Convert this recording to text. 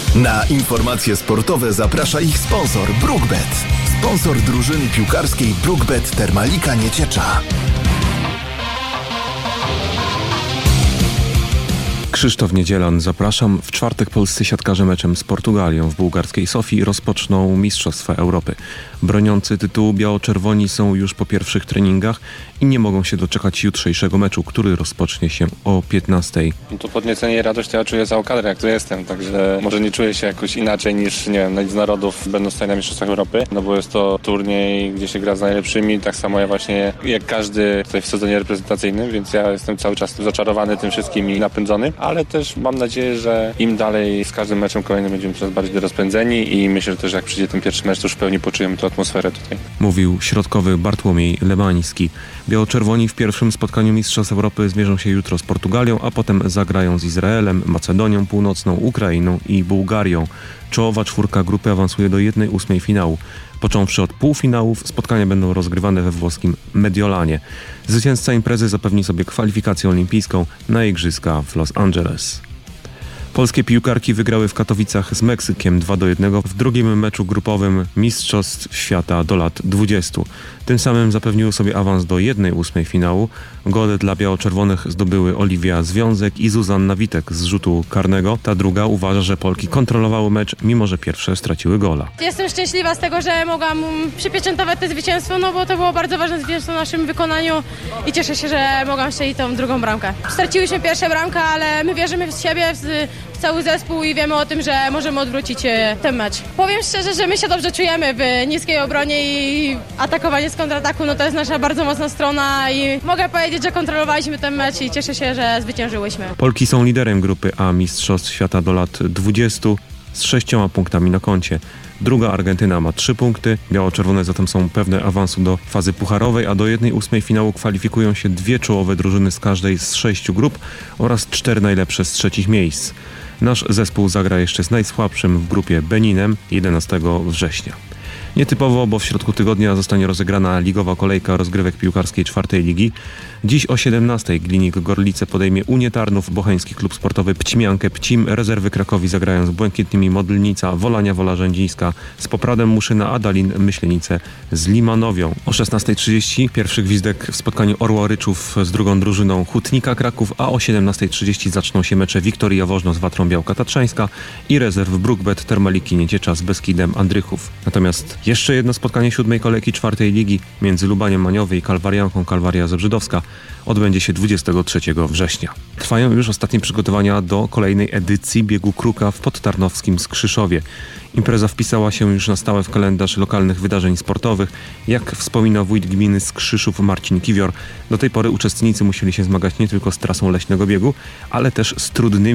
Na informacje sportowe zaprasza ich sponsor BrookBet. Sponsor drużyny piłkarskiej BrookBet Termalika Nieciecza. Krzysztof Niedzielan, zapraszam. W czwartek polscy siatkarze meczem z Portugalią w bułgarskiej Sofii rozpoczną Mistrzostwa Europy. Broniący tytułu biało-czerwoni są już po pierwszych treningach i nie mogą się doczekać jutrzejszego meczu, który rozpocznie się o 15:00. To podniecenie i radość ja czuję całą kadrę, jak tu jestem, także może nie czuję się jakoś inaczej niż, nie wiem, na Lidze Narodów będąc tutaj na Mistrzostwach Europy, no bo jest to turniej, gdzie się gra z najlepszymi, tak samo ja właśnie jak każdy tutaj w sezonie reprezentacyjnym, więc ja jestem cały czas zaczarowany tym wszystkim i napędzony, ale też mam nadzieję, że im dalej z każdym meczem kolejnym będziemy coraz bardziej rozpędzeni i myślę, że też jak przyjdzie ten pierwszy mecz, to już w pełni poczujemy tę atmosferę tutaj. Mówił środkowy Bartłomiej Lemański. Biało-czerwoni w pierwszym spotkaniu Mistrzostw Europy zmierzą się jutro z Portugalią, a potem zagrają z Izraelem, Macedonią Północną, Ukrainą i Bułgarią. Czołowa czwórka grupy awansuje do 1/8 finału. Począwszy od półfinałów, spotkania będą rozgrywane we włoskim Mediolanie. Zwycięzca imprezy zapewni sobie kwalifikację olimpijską na igrzyska w Los Angeles. Polskie piłkarki wygrały w Katowicach z Meksykiem 2-1 w drugim meczu grupowym Mistrzostw Świata do lat 20. Tym samym zapewniły sobie awans do 1/8 finału. Gole dla biało-czerwonych zdobyły Oliwia Związek i Zuzanna Witek z rzutu karnego. Ta druga uważa, że Polki kontrolowały mecz, mimo że pierwsze straciły gola. Jestem szczęśliwa z tego, że mogłam przypieczętować to zwycięstwo, no bo to było bardzo ważne zwycięstwo w naszym wykonaniu i cieszę się, że mogłam strzelić tą drugą bramkę. Straciłyśmy pierwszą bramkę, ale my wierzymy w siebie, w cały zespół i wiemy o tym, że możemy odwrócić ten mecz. Powiem szczerze, że my się dobrze czujemy w niskiej obronie i atakowanie z kontrataku, no to jest nasza bardzo mocna strona i mogę powiedzieć, że kontrolowaliśmy ten mecz i cieszę się, że zwyciężyłyśmy. Polki są liderem grupy A Mistrzostw Świata do lat 20 z 6 punktami na koncie. Druga Argentyna ma 3 punkty, biało-czerwone zatem są pewne awansu do fazy pucharowej, a do 1/8 finału kwalifikują się 2 czołowe drużyny z każdej z 6 grup oraz 4 najlepsze z trzecich miejsc. Nasz zespół zagra jeszcze z najsłabszym w grupie Beninem 11 września. Nietypowo, bo w środku tygodnia zostanie rozegrana ligowa kolejka rozgrywek piłkarskiej 4. ligi. Dziś o 17:00 Glinik Gorlice podejmie Unię Tarnów, Bocheński Klub Sportowy Pcimiankę Pcim, Rezerwy Krakowi zagrają z Błękitnymi Modlnica, Wolania Wola Rzędzińska z Popradem Muszyna, a Dalin Myślenice z Limanowią. O 16:30 pierwszy gwizdek w spotkaniu Orła Ryczów z drugą drużyną Hutnika Kraków, a o 17:30 zaczną się mecze Wiktorii Jaworzno z Watrą Białka Tatrzańska i Rezerw BrookBet Termaliki Nieciecza z Beskidem Andrychów. Natomiast jeszcze jedno spotkanie 7. kolejki 4. ligi między Lubaniem Maniowy i Kalwarianką Kalwaria Zebrzydowska odbędzie się 23 września. Trwają już ostatnie przygotowania do kolejnej edycji biegu kruka w podtarnowskim Skrzyszowie. Impreza wpisała się już na stałe w kalendarz lokalnych wydarzeń sportowych. Jak wspomina wójt gminy Skrzyszów Marcin Kiwior, do tej pory uczestnicy musieli się zmagać nie tylko z trasą leśnego biegu, ale też z trudnymi